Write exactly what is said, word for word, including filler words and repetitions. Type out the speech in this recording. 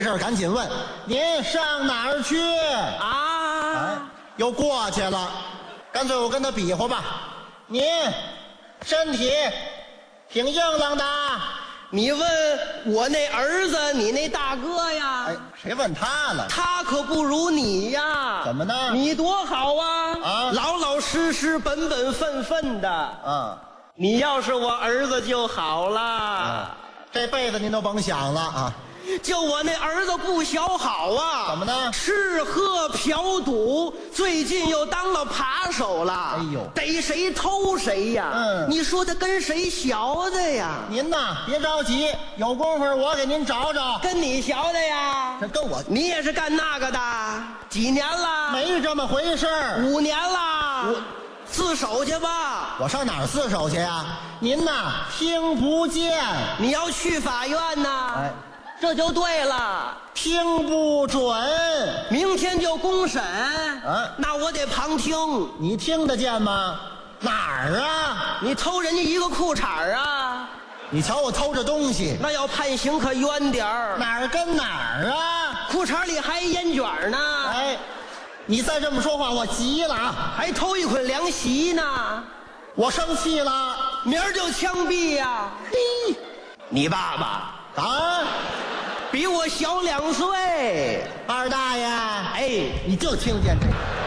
事儿赶紧问，您上哪儿去？ 啊， 哎，又过去了，干脆我跟他比划吧。您身体挺硬朗的。 你问我那儿子，你那大哥呀？ 哎，谁问他了？ 他可不如你呀。 怎么呢？ 你多好啊！ 啊， 老老实实、本本分分的。 啊， 你要是我儿子就好了。 啊，这辈子您都甭想了啊！ 就我那儿子不小好啊！ 怎么呢？ 吃喝嫖赌，最近又当了扒手了。 哎呦， 逮谁偷谁呀！ 嗯， 你说他跟谁学的呀？ 您呐，别着急，有功夫我给您找找。 跟你学的呀？ 这跟我， 你也是干那个的？几年了？ 没这么回事儿。 五年了。 我自首去吧。 我上哪儿自首去呀？您呐，听不见。 你要去法院呐？ 哎， 这就对了， 听不准。 明天就公审。 啊， 那我得旁听。 你听得见吗？哪儿啊？ 你偷人家一个裤衩啊？ 你瞧我偷着东西， 那要判刑可冤点儿。 哪儿跟哪儿啊？ 裤衩里还烟卷呢。 哎，你再这么说话，我急了啊！ 还偷一捆凉席呢。 我生气了， 明儿就枪毙呀！嘿，你爸爸啊， 比我小两岁。 二大爷， 哎， 你就听见这个。